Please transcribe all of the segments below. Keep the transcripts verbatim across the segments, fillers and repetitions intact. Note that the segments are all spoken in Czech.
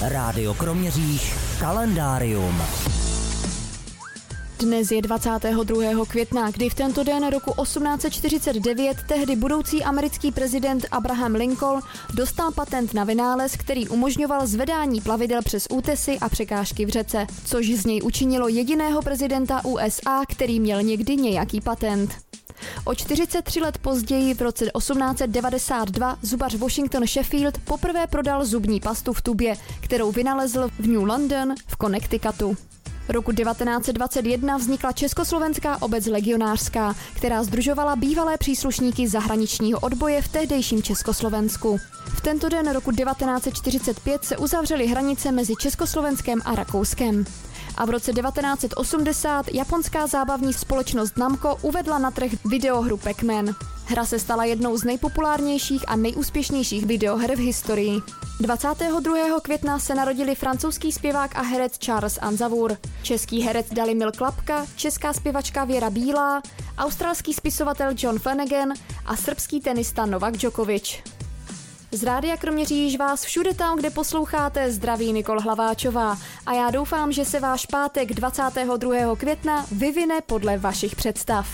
Rádio Kroměříž kalendárium. Dnes je dvacátého druhého května, kdy v tento den roku osmnáct set čtyřicet devět tehdy budoucí americký prezident Abraham Lincoln dostal patent na vynález, který umožňoval zvedání plavidel přes útesy a překážky v řece, což z něj učinilo jediného prezidenta U S A, který měl někdy nějaký patent. O čtyřicet tři let později v roce osmnáct set devadesát dva zubař Washington Sheffield poprvé prodal zubní pastu v tubě, kterou vynalezl v New London v Connecticutu. Roku devatenáct set dvacet jedna vznikla Československá obec legionářská, která sdružovala bývalé příslušníky zahraničního odboje v tehdejším Československu. V tento den roku devatenáct set čtyřicet pět se uzavřely hranice mezi Československem a Rakouskem. A v roce devatenáct set osmdesát japonská zábavní společnost Namco uvedla na trh videohru Pac-Man. Hra se stala jednou z nejpopulárnějších a nejúspěšnějších videoher v historii. dvacátého druhého května se narodili francouzský zpěvák a herec Charles Aznavour, český herec Dalimil Klapka, česká zpěvačka Věra Bílá, australský spisovatel John Flanagan a srbský tenista Novak Djokovic. Z Rádia Kroměříž vás všude tam, kde posloucháte, zdraví Nikol Hlaváčová a já doufám, že se váš pátek dvacátého druhého května vyvine podle vašich představ.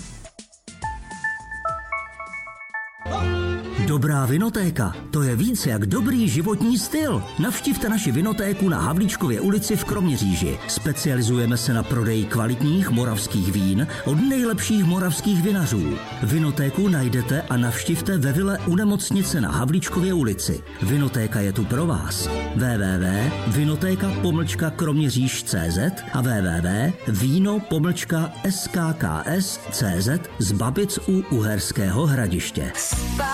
Dobrá vinotéka, to je víc jak dobrý životní styl. Navštivte naši vinotéku na Havlíčkově ulici v Kroměříži. Specializujeme se na prodej kvalitních moravských vín od nejlepších moravských vinařů. Vinotéku najdete a navštivte ve vile u nemocnice na Havlíčkově ulici. Vinotéka je tu pro vás. w w w tečka vinotéka pomlčka kroměříž tečka cé zet a w w w tečka víno pomlčka s k k s tečka cé zet z Babic u Uherského Hradiště.